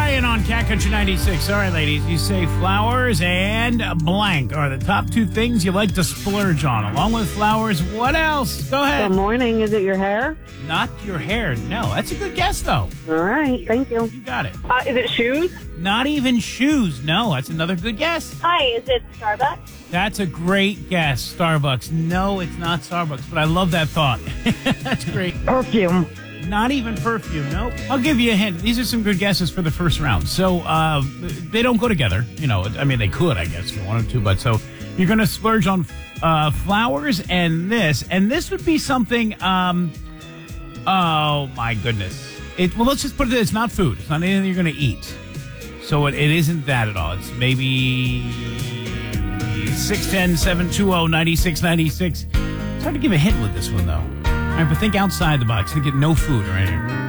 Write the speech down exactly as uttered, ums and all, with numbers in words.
Ryan on Cat Country ninety-six. All right, ladies, you say flowers and blank are the top two things you like to splurge on. Along with flowers, what else? Go ahead. Good morning. Is it your hair? Not your hair. No, that's a good guess, though. All right. Thank you. You got it. Uh, is it shoes? Not even shoes. No, that's another good guess. Hi, is it Starbucks? That's a great guess. Starbucks. No, it's not Starbucks, but I love that thought. That's great. Perfume. Not even perfume. Nope. I'll give you a hint. These are some good guesses for the first round. So uh, they don't go together. You know, I mean, they could, I guess, if you wanted to. But so you're going to splurge on uh, flowers and this. And this would be something, um, oh, my goodness. It, well, let's just put it this. It's not food. It's not anything you're going to eat. So it, it isn't that at all. It's maybe six one zero, seven two zero, nine six nine six. It's hard to give a hint with this one, though. All right, but think outside the box. Think of no food or anything.